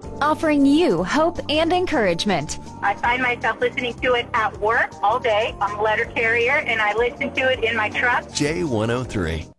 offering you hope and encouragement. I find myself listening to it at work all day. I'm a letter carrier, and I listen to it in my truck. J103.